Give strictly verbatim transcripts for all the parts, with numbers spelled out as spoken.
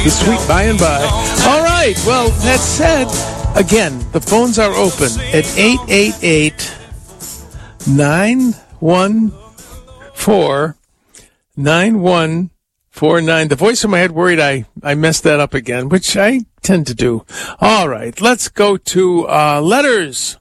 The sweet by and by. All right. Well, that said, again, the phones are open at eight eight eight, nine one four, nine one four nine. The voice in my head worried I, I messed that up again, which I tend to do. All right. Let's go to uh, letters.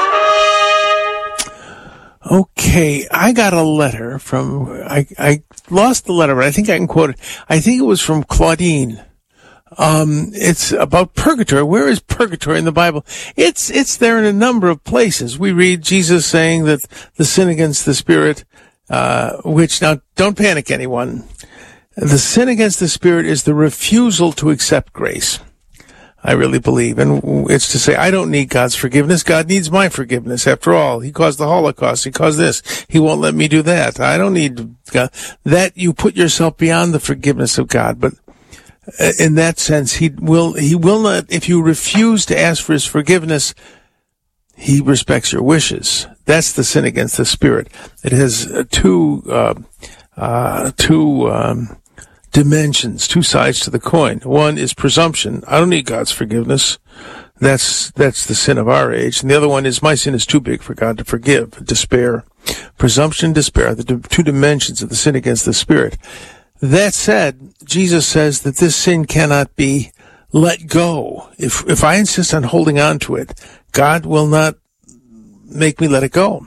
Okay, I got a letter from, I, I lost the letter, but I think I can quote it. I think it was from Claudine. Um, it's about purgatory. Where is purgatory in the Bible? It's, it's there in a number of places. We read Jesus saying that the sin against the Spirit, uh, which, now, don't panic anyone. The sin against the Spirit is the refusal to accept grace. I really believe. And it's to say, I don't need God's forgiveness. God needs my forgiveness. After all, He caused the Holocaust. He caused this. He won't let me do that. I don't need God. That you put yourself beyond the forgiveness of God. But in that sense, He will, He will not, if you refuse to ask for His forgiveness, He respects your wishes. That's the sin against the Spirit. It has two, uh, uh, two, um, dimensions, two sides to the coin. One is presumption. I don't need God's forgiveness. That's, that's the sin of our age. And the other one is my sin is too big for God to forgive. Despair. Presumption, despair, the two dimensions of the sin against the Spirit. That said, Jesus says that this sin cannot be let go. If, if I insist on holding on to it, God will not make me let it go.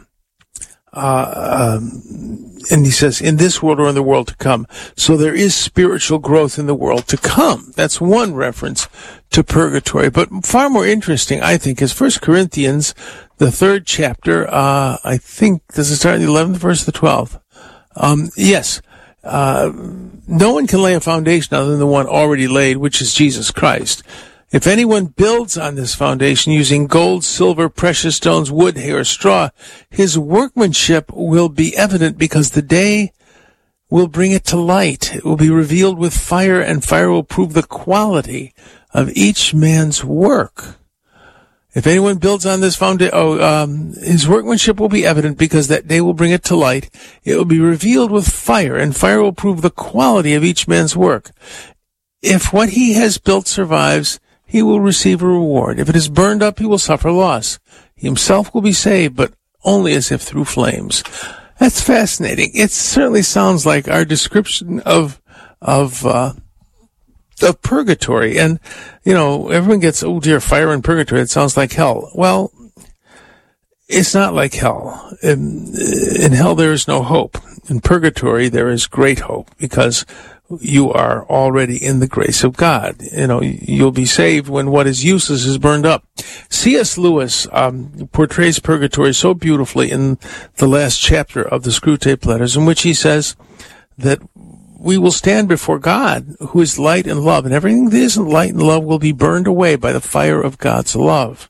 Uh, um, and he says, in this world or in the world to come. So there is spiritual growth in the world to come. That's one reference to purgatory. But far more interesting, I think, is First Corinthians, the third chapter. Uh, I think, does it start in the eleventh verse, the twelfth? Um, yes. Uh, no one can lay a foundation other than the one already laid, which is Jesus Christ. If anyone builds on this foundation using gold, silver, precious stones, wood, hay, or straw, his workmanship will be evident because the day will bring it to light. It will be revealed with fire, and fire will prove the quality of each man's work. If anyone builds on this foundation, oh, um, his workmanship will be evident because that day will bring it to light. It will be revealed with fire, and fire will prove the quality of each man's work. If what he has built survives, he will receive a reward. If it is burned up, he will suffer loss. He himself will be saved, but only as if through flames. That's fascinating. It certainly sounds like our description of, of, uh, of purgatory. And, you know, everyone gets, oh dear, fire and purgatory. It sounds like hell. Well, it's not like hell. In, in hell, there is no hope. In purgatory, there is great hope because you are already in the grace of God. You know, you'll be saved when what is useless is burned up. C S. Lewis um, portrays purgatory so beautifully in the last chapter of the Screwtape Letters, in which he says that we will stand before God, who is light and love, and everything that isn't light and love will be burned away by the fire of God's love.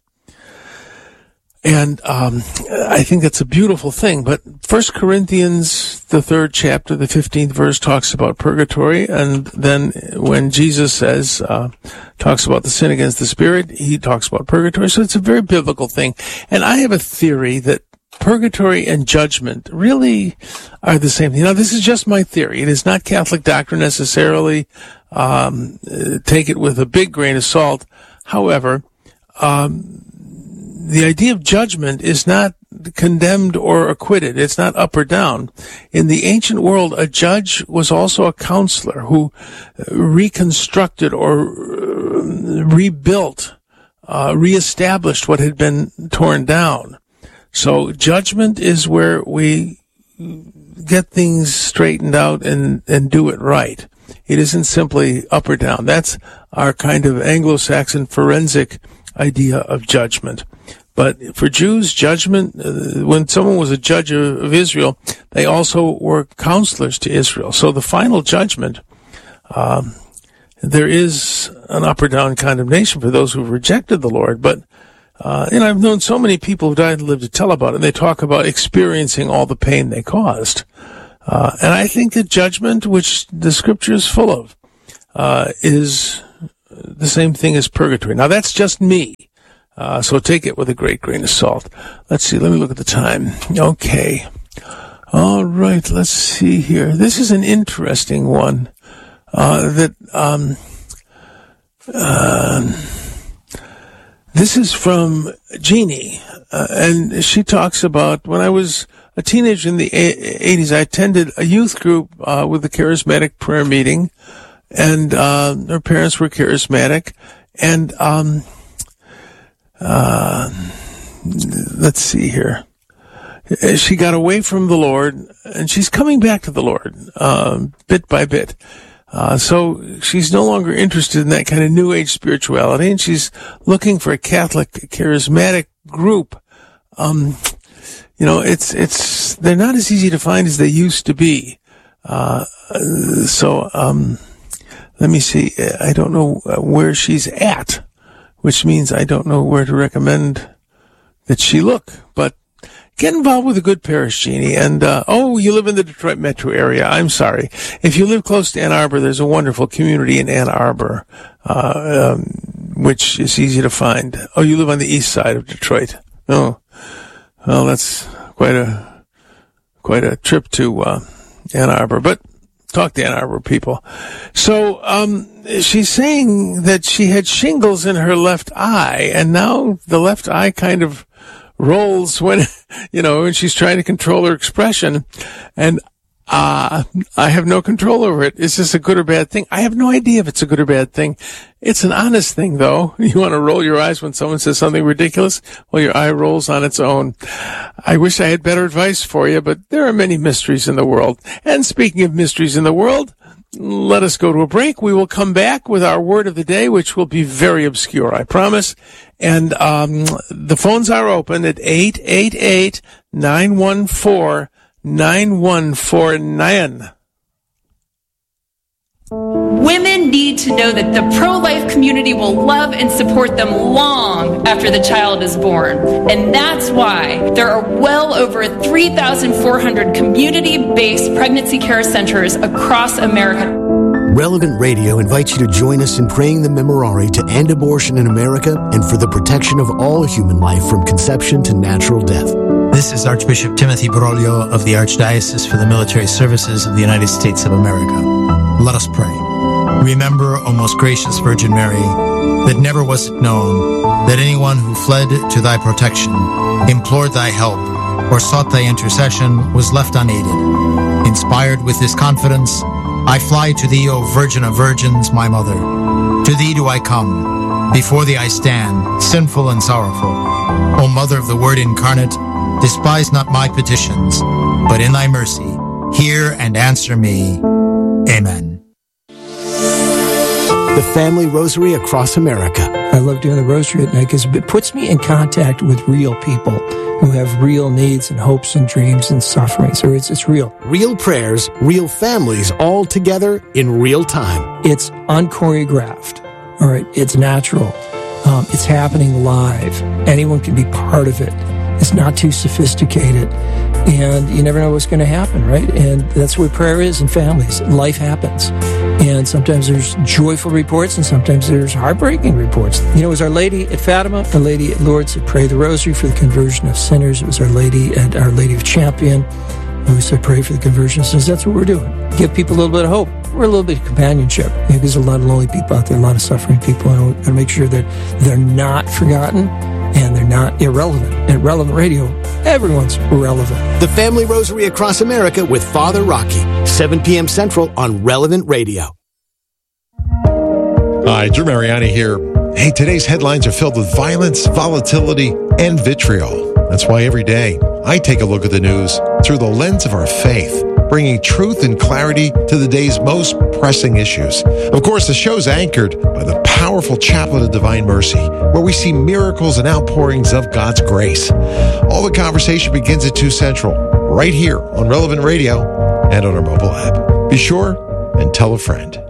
And um I think that's a beautiful thing. But First Corinthians, the third chapter, the fifteenth verse, talks about purgatory. And then when Jesus says, uh talks about the sin against the Spirit, he talks about purgatory. So it's a very biblical thing. And I have a theory that purgatory and judgment really are the same thing. Now, this is just my theory. It is not Catholic doctrine necessarily. Um take it with a big grain of salt. However, um the idea of judgment is not condemned or acquitted. It's not up or down. In the ancient world, a judge was also a counselor who reconstructed or rebuilt, uh, reestablished what had been torn down. So judgment is where we get things straightened out and, and do it right. It isn't simply up or down. That's our kind of Anglo-Saxon forensic idea of judgment. But for Jews, judgment, uh, when someone was a judge of, of Israel, they also were counselors to Israel. So the final judgment, um, there is an up or down condemnation for those who rejected the Lord. But, uh, and I've known so many people who died and lived to tell about it, and they talk about experiencing all the pain they caused. Uh, and I think that judgment, which the Scripture is full of, uh, is the same thing as purgatory. Now, that's just me. Uh, so take it with a great grain of salt. Let's see. Let me look at the time. Okay. All right. Let's see here. This is an interesting one, uh, that, um, Uh, this is from Jeannie, uh, and she talks about when I was a teenager in the eighties, I attended a youth group uh, with the charismatic prayer meeting, and uh, her parents were charismatic, and um, uh, let's see here. She got away from the Lord, and she's coming back to the Lord, uh, bit by bit. Uh, so she's no longer interested in that kind of New Age spirituality, and she's looking for a Catholic charismatic group. Um, you know, it's, it's, they're not as easy to find as they used to be. Uh, so, um, let me see. I don't know where she's at, which means I don't know where to recommend that she look, but get involved with a good parish, Jeannie. And, uh, oh, you live in the Detroit metro area. I'm sorry. If you live close to Ann Arbor, there's a wonderful community in Ann Arbor, uh, um, which is easy to find. Oh, you live on the east side of Detroit. Oh, well, that's quite a, quite a trip to, uh, Ann Arbor, but talk to Ann Arbor people. So, um, she's saying that she had shingles in her left eye, and now the left eye kind of rolls when, you know, when she's trying to control her expression. And, uh, I have no control over it. Is this a good or bad thing? I have no idea if it's a good or bad thing. It's an honest thing, though. You want to roll your eyes when someone says something ridiculous? Well, your eye rolls on its own. I wish I had better advice for you, but there are many mysteries in the world. And speaking of mysteries in the world, let us go to a break. We will come back with our word of the day, which will be very obscure, I promise. And um the phones are open at eight eight eight, nine one four, nine one four nine. Women need to know that the pro-life community will love and support them long after the child is born. And that's why there are well over three thousand four hundred community-based pregnancy care centers across America. Relevant Radio invites you to join us in praying the Memorare to end abortion in America and for the protection of all human life from conception to natural death. This is Archbishop Timothy Broglio of the Archdiocese for the Military Services of the United States of America. Let us pray. Remember, O most gracious Virgin Mary, that never was it known that anyone who fled to thy protection, implored thy help, or sought thy intercession was left unaided. Inspired with this confidence, I fly to thee, O Virgin of Virgins, my Mother. To thee do I come. Before thee I stand, sinful and sorrowful. O Mother of the Word incarnate, despise not my petitions, but in thy mercy, hear and answer me. Amen. The Family Rosary across America. I love doing the rosary at night because it puts me in contact with real people who have real needs and hopes and dreams and sufferings. Or it's, it's real. Real prayers, real families, all together in real time. It's unchoreographed. All right. It's natural. Um, it's happening live. Anyone can be part of it. It's not too sophisticated. And you never know what's going to happen, right? And that's what prayer is in families. Life happens. And sometimes there's joyful reports and sometimes there's heartbreaking reports. You know, it was Our Lady at Fatima, Our Lady at Lourdes that prayed the rosary for the conversion of sinners. It was Our Lady at Our Lady of Champion who said pray for the conversion of sinners. That's what we're doing. Give people a little bit of hope. We're a little bit of companionship. You know, there's a lot of lonely people out there, a lot of suffering people. And we got to make sure that they're not forgotten and they're not irrelevant. At Relevant Radio, everyone's relevant. The Family Rosary across America with Father Rocky, seven p.m. Central on Relevant Radio. Hi, Drew Mariani here. Hey, today's headlines are filled with violence, volatility, and vitriol. That's why every day I take a look at the news through the lens of our faith, bringing truth and clarity to the day's most pressing issues. Of course, the show's anchored by the powerful Chaplet of Divine Mercy, where we see miracles and outpourings of God's grace. All the conversation begins at two Central, right here on Relevant Radio and on our mobile app. Be sure and tell a friend.